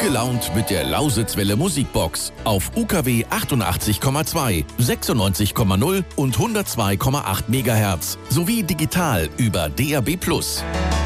gelaunt mit der Lausitzwelle Musikbox auf UKW 88,2, 96,0 und 102,8 MHz sowie digital über DAB+.